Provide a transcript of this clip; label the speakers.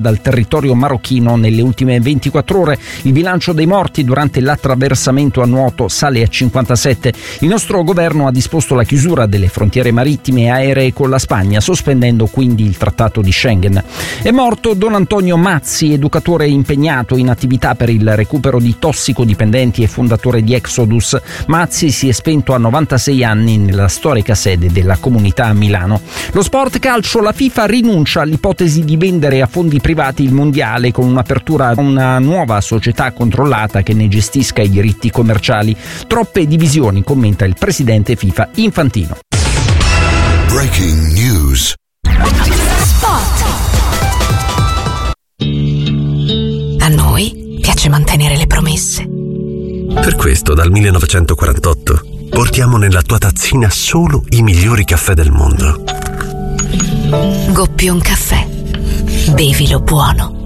Speaker 1: dal territorio marocchino nelle ultime 24 ore. Il bilancio dei morti durante l'attraversamento a nuoto sale a 57. Il nostro governo ha disposto la chiusura delle frontiere marittime e aeree con la Spagna, sospendendo quindi il trattato di Schengen. È morto Don Antonio Mazzi, educatore impegnato in attività per il recupero di tossicodipendenti e fondatore di Exodus. Mazzi si è spento a 96 anni nella storica sede della Comunità a Milano. Lo sport calcio, la FIFA rinuncia all'ipotesi di vendere a fondi privati il mondiale con un'apertura a una nuova società controllata che ne gestisca i diritti commerciali. Troppe divisioni, commenta il presidente FIFA Infantino.
Speaker 2: Breaking news.
Speaker 3: Sport. A noi piace mantenere le promesse.
Speaker 4: Per questo dal 1948 portiamo nella tua tazzina solo i migliori caffè del mondo.
Speaker 3: Goppion Caffè. Bevilo buono.